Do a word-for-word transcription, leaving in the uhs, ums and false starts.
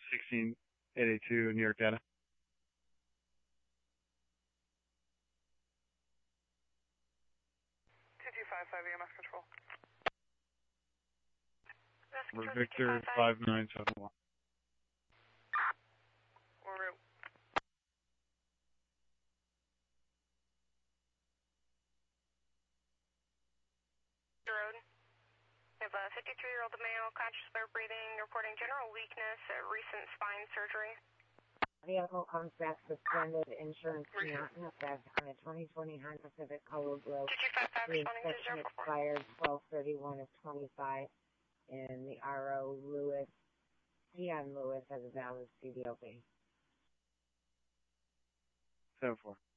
sixteen eighty-two, New York data. two two five five E M S control. For Victor five nine seven one. En route. Road. We have a fifty-three-year-old male, conscious by breathing, reporting general weakness at recent spine surgery. Vehicle comes back suspended, insurance not in effect on a twenty twenty Honda Civic Color Blue. two two five five The responding to inspection zero four four. expired twelve thirty-one of twenty-five, and the R O Lewis, Tion Lewis has a valid C D O B. seven four.